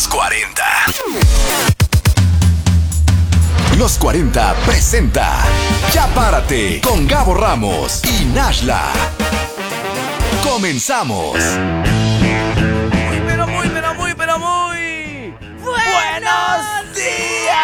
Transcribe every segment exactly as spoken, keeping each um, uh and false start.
Los cuarenta. Los cuarenta presenta Ya Párate con Gabo Ramos y Nashla. Comenzamos. Muy, pero muy, pero muy, pero muy ¡buenos días!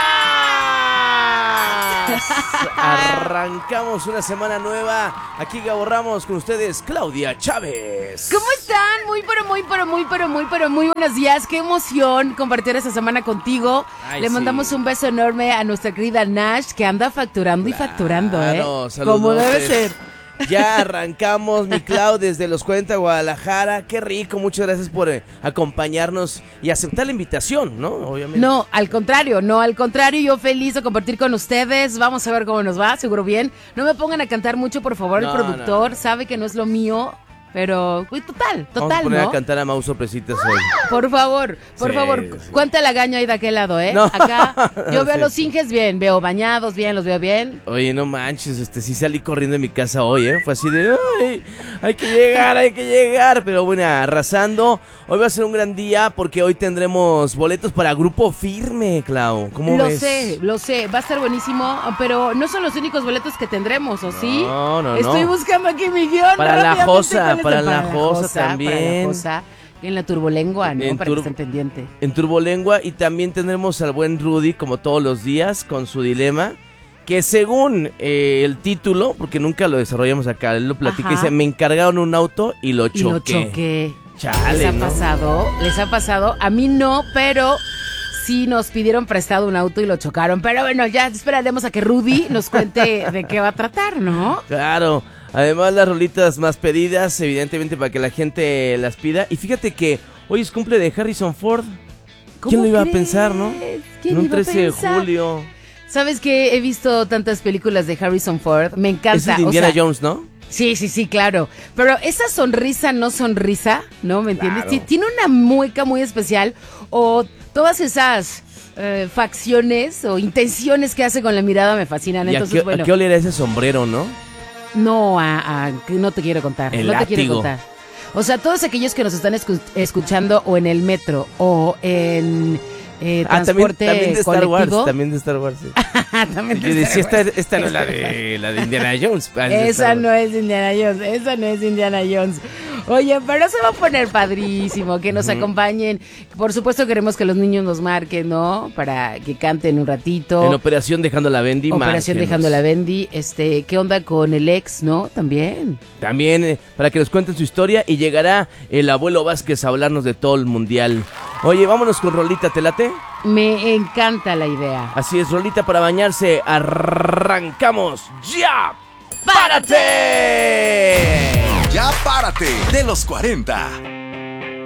Arrancamos una semana nueva. Aquí Gabo Ramos con ustedes, Claudia Chávez. ¿Cómo están? Muy, pero muy, pero muy, pero muy, pero muy buenos días. Qué emoción compartir esta semana contigo. Ay, Le sí. mandamos un beso enorme a nuestra querida Nash, que anda facturando y facturando, ¿eh? Claro, Como saludotes. debe ser. Ya arrancamos, mi Clau, desde los cuarenta Guadalajara. Qué rico, muchas gracias por eh, acompañarnos y aceptar la invitación, ¿no? Obviamente. No, al contrario, no, al contrario, yo feliz de compartir con ustedes. Vamos a ver cómo nos va, seguro bien. No me pongan a cantar mucho, por favor, No, el productor no. sabe que no es lo mío, pero uy, total, Vamos a total, poner ¿no? a cantar a Mau Sorpresitas hoy. Por favor, por Sí, favor, sí. cuánta lagaña hay de aquel lado, ¿eh? No. Acá yo veo Sí. a los Inges bien, veo bañados bien, los veo bien. Oye, no manches, este sí salí corriendo de mi casa hoy, ¿eh? Fue así de, ay, hay que llegar, hay que llegar. Pero bueno, arrasando. Hoy va a ser un gran día porque hoy tendremos boletos para Grupo Firme, Clau. ¿Cómo Lo ves? sé, lo sé, va a estar buenísimo, pero no son los únicos boletos que tendremos, ¿o sí? No, no, no. Estoy buscando aquí mi guión. Para la rápidamente, Josa, ¿cuál es para el- la Josa Para también. la Josa, en la turbolengua, ¿no? En Para tur- que estén pendiente. En Turbolengua, y también tendremos al buen Rudy, como todos los días, con su dilema. Que según eh, el título, porque nunca lo desarrollamos acá, él lo platica y Ajá. dice, me encargaron un auto y lo Y lo choqué. choqué. Chale, ¿Les ha ¿no? pasado? ¿Les ha pasado? A mí no, pero sí nos pidieron prestado un auto y lo chocaron. Pero bueno, ya esperaremos a que Rudy nos cuente de qué va a tratar, ¿no? Claro, además las rolitas más pedidas, evidentemente para que la gente las pida. Y fíjate que hoy es cumple de Harrison Ford. ¿Quién ¿Cómo lo iba a crees? pensar, no? ¿Quién En un iba a trece de pensar? julio. ¿Sabes qué? He visto tantas películas de Harrison Ford. Me encanta. Es el de o Indiana sea, Jones, ¿no? Sí, sí, sí, claro. Pero esa sonrisa no sonrisa, ¿no? ¿Me entiendes? Claro. Ti- Tiene una mueca muy especial o todas esas eh, facciones o intenciones que hace con la mirada me fascinan. ¿Y a Entonces, qué, bueno, a qué olera ese sombrero, no? no, a, a- que no te quiero contar. El no te quiero látigo. contar. O sea, todos aquellos que nos están escu- escuchando o en el metro o en eh, Ah, también, transporte también de Star Wars, colectivo. también de Star Wars. Sí. También Yo de decía, Star esta, Wars. esta no es la de, la de Indiana Jones. ah, es de Esa Star no Wars. es Indiana Jones, esa no es Indiana Jones. Oye, pero se va a poner padrísimo, que nos acompañen. Por supuesto queremos que los niños nos marquen, ¿no? Para que canten un ratito. En Operación Dejando la Bendy. Operación márquenos. Dejando la Bendy. Este, ¿qué onda con el ex, no? También. También eh, para que nos cuenten su historia y llegará el abuelo Vázquez a hablarnos de todo el mundial. Oye, vámonos con Rolita, ¿te late? Me encanta la idea. Así es, Rolita para bañarse. Arrancamos. ¡Ya! ¡Párate! Ya Párate de los cuarenta.